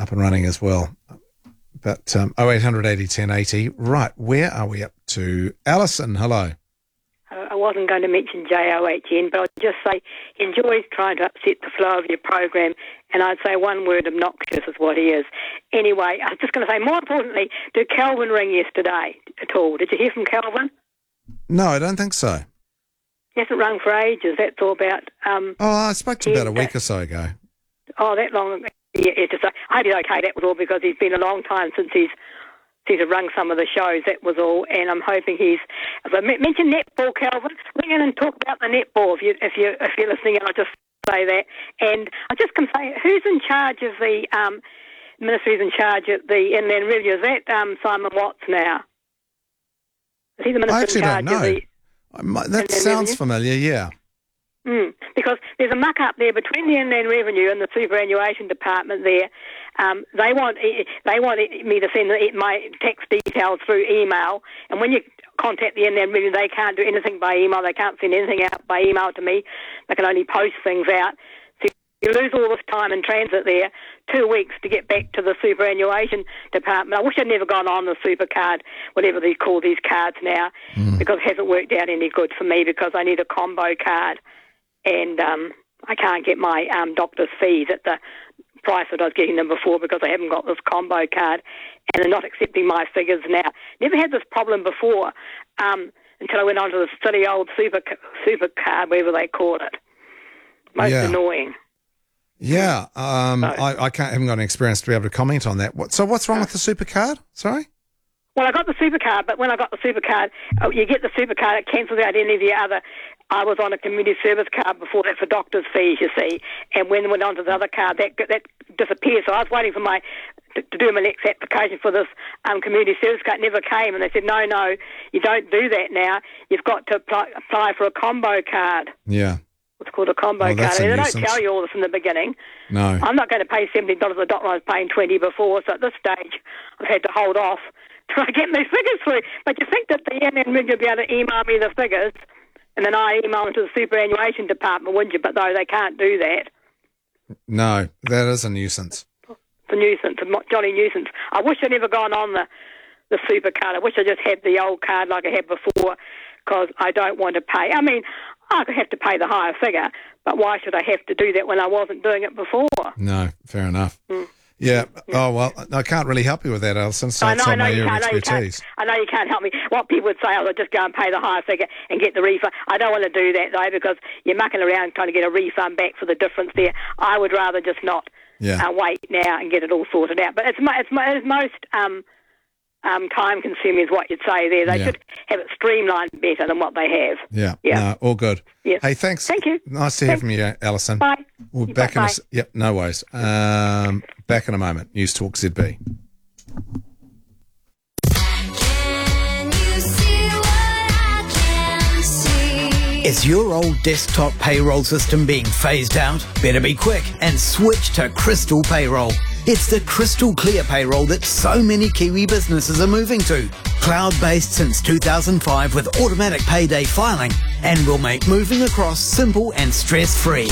up and running as well. But 0800 80 10 80. Right, where are we up to? Alison, hello. I wasn't going to mention JOHN, but I'd just say he enjoys trying to upset the flow of your program, and I'd say one word, obnoxious is what he is. Anyway, I was just going to say, more importantly, did Calvin ring yesterday at all? Did you hear from Calvin? No, I don't think so. He hasn't rung for ages. That's all about... I spoke to him about a week or so ago. Oh, that long? Yeah, I hope he's okay, that was all, because he's been a long time since he's rung some of the shows, that was all, and I'm hoping he's... If I mentioned netball, Calvin, ring in and talk about the netball if you're listening, and I'll just say that. And I just can say, who's in charge of the... Minister who's in charge of the Inland Revenue? Is that Simon Watts now? Is he the Minister in charge of the... That sounds familiar, yeah. Because there's a muck up there between the Inland Revenue and the Superannuation Department there. They want me to send my tax details through email, and when you contact the Inland Revenue, they can't do anything by email. They can't send anything out by email to me. They can only post things out. So you lose all this time in transit there, 2 weeks to get back to the Superannuation Department. I wish I'd never gone on the super card, whatever they call these cards now, because it hasn't worked out any good for me, because I need a combo card. And I can't get my doctor's fees at the price that I was getting them before, because I haven't got this combo card, and they're not accepting my figures now. Never had this problem before until I went on to the silly old super card, whatever they called it. Most annoying. Yeah, I haven't got any experience to be able to comment on that. So what's wrong with the super card? Sorry? Well, I got the super card, but when I got the super card, you get the super card, it cancels out any of the other. I was on a community service card before that for doctor's fees, you see, and when I went on to the other card, that disappeared. So I was waiting for to do my next application for this community service card. It never came, and they said, no, you don't do that now. You've got to apply for a combo card. Yeah. It's called a combo card. I mean, they don't tell you all this in the beginning. No. I'm not going to pay $70 a doctor. I was paying $20 before, so at this stage, I've had to hold off till I get my figures through. But you think that the NN will be able to email me the figures, and then I email them to the Superannuation Department, wouldn't you? But though they can't do that. No, that is a nuisance. It's a nuisance, a jolly nuisance. I wish I'd never gone on the super card. I wish I just had the old card like I had before, because I don't want to pay. I mean, I could have to pay the higher figure, but why should I have to do that when I wasn't doing it before? No, fair enough. Yeah. Oh, well, I can't really help you with that, Alison, so it's not my area of expertise. I know you can't help me. What people would say, I'll just go and pay the higher figure and get the refund. I don't want to do that, though, because you're mucking around trying to get a refund back for the difference there. I would rather just not wait now and get it all sorted out. But it's most time-consuming is what you'd say there. They should have it streamlined better than what they have. Yeah. No, all good. Yes. Hey, thanks. Thank you. Nice to hear from you, Alison. Bye. We'll back in yep, no worries. Back in a moment. News Talk ZB. Is your old desktop payroll system being phased out? Better be quick and switch to Crystal Payroll. It's the crystal clear payroll that so many Kiwi businesses are moving to. Cloud-based since 2005 with automatic payday filing, and will make moving across simple and stress-free.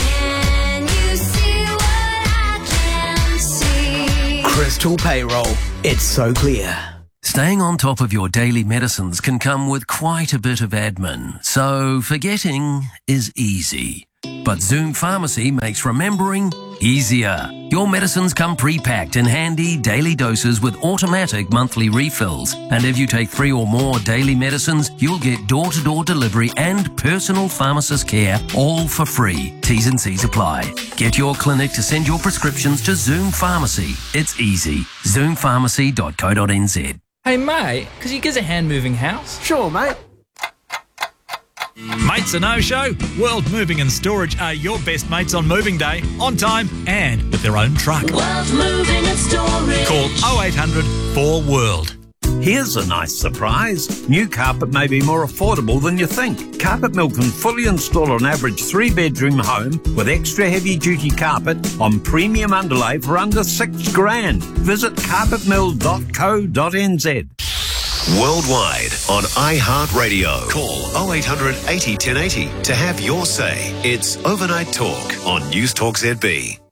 Crystal Payroll. It's so clear. Staying on top of your daily medicines can come with quite a bit of admin, so forgetting is easy. But Zoom Pharmacy makes remembering easier. Your medicines come pre-packed in handy daily doses with automatic monthly refills. And if you take 3 or more daily medicines, you'll get door-to-door delivery and personal pharmacist care, all for free. T's and C's apply. Get your clinic to send your prescriptions to Zoom Pharmacy. It's easy. ZoomPharmacy.co.nz. Hey mate, could you give us a hand moving house? Sure, mate. Mates are no-show? World Moving and Storage are your best mates on moving day, on time and with their own truck. World Moving and Storage. Call 0800 4WORLD. Here's a nice surprise. New carpet may be more affordable than you think. Carpet Mill can fully install an average 3-bedroom home with extra heavy-duty carpet on premium underlay for under $6,000. Visit carpetmill.co.nz. Worldwide on iHeartRadio. Call 0800 80 1080 to have your say. It's Overnight Talk on News Talk ZB.